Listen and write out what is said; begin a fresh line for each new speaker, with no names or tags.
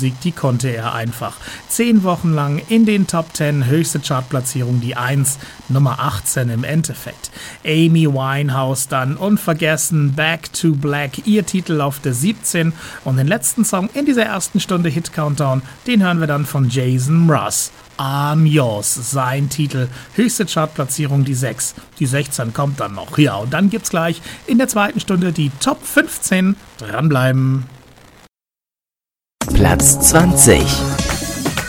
Musik, die konnte er einfach. 10 Wochen lang in den Top 10, höchste Chartplatzierung die 1, Nummer 18 im Endeffekt. Amy Winehouse dann unvergessen, Back to Black, ihr Titel auf der 17 und den letzten Song in dieser ersten Stunde Hit Countdown, den hören wir dann von Jason Mraz. I'm Yours, sein Titel, höchste Chartplatzierung die 6, die 16 kommt dann noch. Ja, und dann gibt's gleich in der zweiten Stunde die Top 15, dranbleiben.
Platz 20.